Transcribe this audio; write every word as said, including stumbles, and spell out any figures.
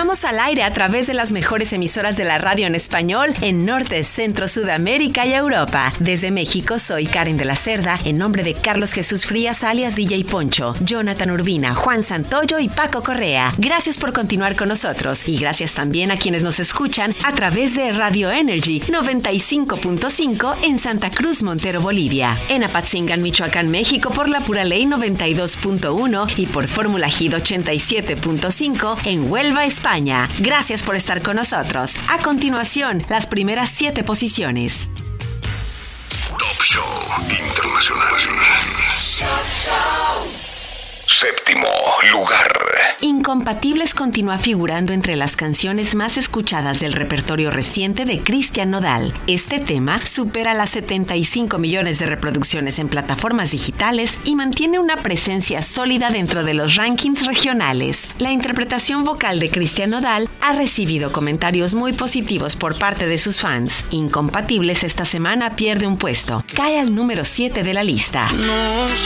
Estamos al aire a través de las mejores emisoras de la radio en español en Norte, Centro, Sudamérica y Europa. Desde México soy Karen de la Cerda, en nombre de Carlos Jesús Frías alias D J Poncho, Jonathan Urbina, Juan Santoyo y Paco Correa. Gracias por continuar con nosotros y gracias también a quienes nos escuchan a través de Radio Energy noventa y cinco punto cinco en Santa Cruz, Montero, Bolivia, en Apatzingán, Michoacán, México por La Pura Ley noventa y dos punto uno y por Fórmula Hit ochenta y siete punto cinco en Huelva, España. Gracias por estar con nosotros. A continuación, las primeras siete posiciones. Top Show Internacional. Séptimo lugar. Incompatibles continúa figurando entre las canciones más escuchadas del repertorio reciente de Cristian Nodal. Este tema supera las setenta y cinco millones de reproducciones en plataformas digitales y mantiene una presencia sólida dentro de los rankings regionales. La interpretación vocal de Cristian Nodal ha recibido comentarios muy positivos por parte de sus fans. Incompatibles esta semana pierde un puesto. Cae al número siete de la lista. No